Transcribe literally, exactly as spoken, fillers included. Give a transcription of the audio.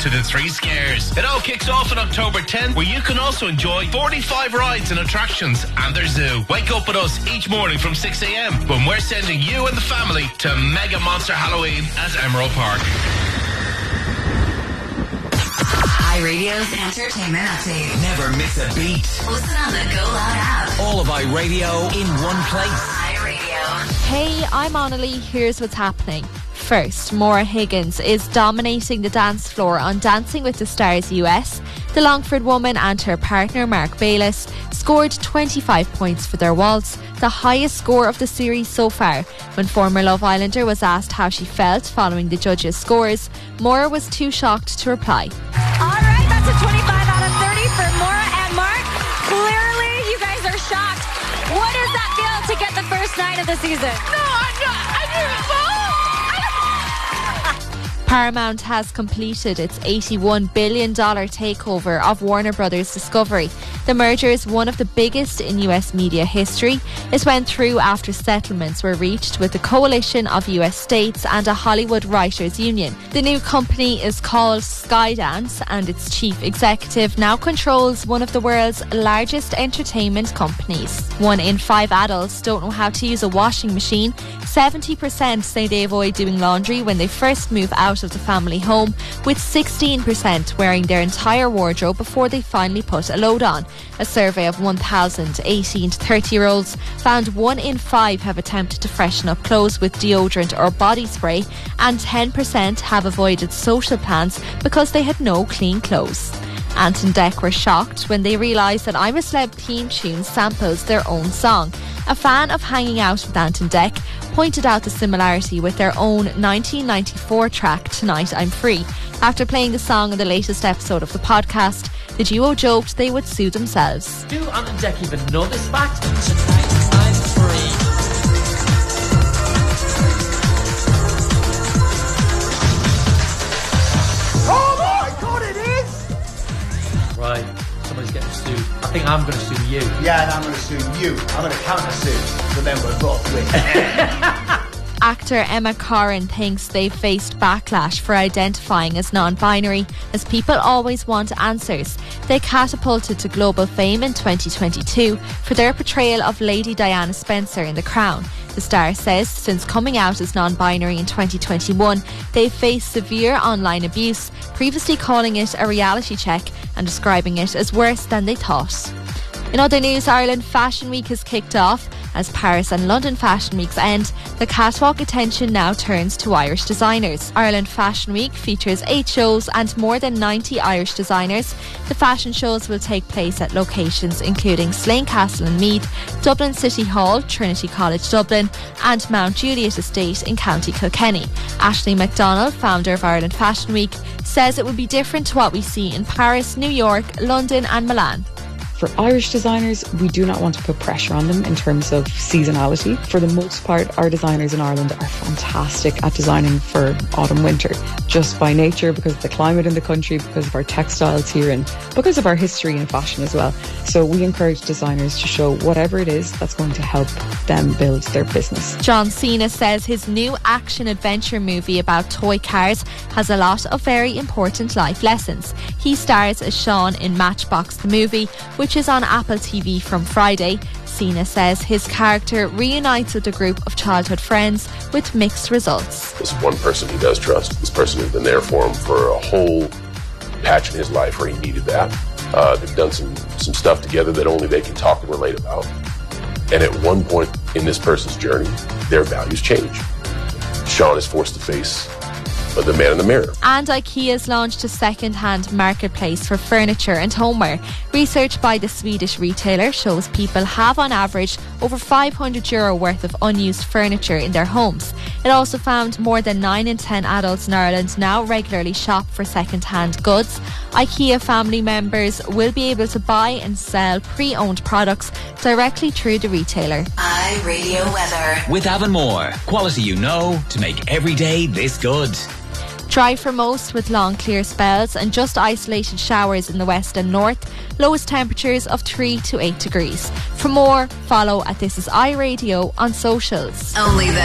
to the Three Scares. It all kicks off on October tenth, where you can also enjoy forty-five rides and attractions and their zoo. Wake up with us each morning from six a.m. when we're sending you and the family to Mega Monster Halloween at Emerald Park. iRadio's entertainment update. Never miss a beat. Listen on the Go Loud app. All of iRadio in one place. iRadio. Hey, I'm Annalie. Here's what's happening. First, Maura Higgins is dominating the dance floor on Dancing with the Stars U S. The Longford woman and her partner Mark Bayliss scored twenty-five points for their waltz, the highest score of the series so far. When former Love Islander was asked how she felt following the judges' scores, Maura was too shocked to reply. Alright, that's a twenty-five out of thirty for Maura and Mark. Clearly, you guys are shocked. What does that feel to get the first night of the season? No, I'm not. I didn't fall. Paramount has completed its eighty-one billion dollars takeover of Warner Brothers Discovery. The merger is one of the biggest in U S media history. It went through after settlements were reached with a coalition of U S states and a Hollywood writers' union. The new company is called Skydance, and its chief executive now controls one of the world's largest entertainment companies. One in five adults don't know how to use a washing machine. seventy percent say they avoid doing laundry when they first move out of the family home, with sixteen percent wearing their entire wardrobe before they finally put a load on. A survey of one thousand eighteen to thirty year olds found one in five have attempted to freshen up clothes with deodorant or body spray, and ten percent have avoided social plans because they had no clean clothes. Ant and Dec were shocked when they realised that I'm a Celeb theme tune samples their own song. A fan of Hanging Out with Ant and Dec pointed out the similarity with their own nineteen ninety-four track Tonight I'm Free. After playing the song in the latest episode of the podcast, the duo joked they would sue themselves. Do Ant and Dec even know this fact? Tonight I'm free. Oh my god, it is! Right, somebody's getting sued. I think I'm going to sue you. Yeah, and I'm going to sue you. I'm going to counter sue, so then we're both winning. Actor Emma Corrin thinks they've faced backlash for identifying as non-binary, as people always want answers. They catapulted to global fame in twenty twenty-two for their portrayal of Lady Diana Spencer in The Crown. The star says since coming out as non-binary in twenty twenty-one, they've faced severe online abuse, previously calling it a reality check and describing it as worse than they thought. In other news, Ireland Fashion Week has kicked off. As Paris and London Fashion Weeks end, the catwalk attention now turns to Irish designers. Ireland Fashion Week features eight shows and more than ninety Irish designers. The fashion shows will take place at locations including Slane Castle in Meath, Dublin City Hall, Trinity College Dublin and Mount Juliet Estate in County Kilkenny. Ashley MacDonald, founder of Ireland Fashion Week, says it will be different to what we see in Paris, New York, London and Milan. For Irish designers, we do not want to put pressure on them in terms of seasonality. For the most part, our designers in Ireland are fantastic at designing for autumn winter, just by nature, because of the climate in the country, because of our textiles here and because of our history in fashion as well. So we encourage designers to show whatever it is that's going to help them build their business. John Cena says his new action-adventure movie about toy cars has a lot of very important life lessons. He stars as Sean in Matchbox the movie, which is on Apple T V from Friday. Cena says his character reunites with a group of childhood friends with mixed results. There's one person he does trust. This person has been there for him for a whole patch in his life where he needed that. Uh, they've done some, some stuff together that only they can talk and relate about. And at one point in this person's journey, their values change. Sean is forced to face but the man in the mirror. And IKEA's launched a second-hand marketplace for furniture and homeware. Research by the Swedish retailer shows people have on average over five hundred euro worth of unused furniture in their homes. It also found more than nine in ten adults in Ireland now regularly shop for second-hand goods. IKEA family members will be able to buy and sell pre-owned products directly through the retailer. iRadio weather. With Avonmore, quality you know to make every day this good. Dry for most with long clear spells and just isolated showers in the west and north. Lowest temperatures of three to eight degrees. For more, follow at This Is iRadio on socials. Only the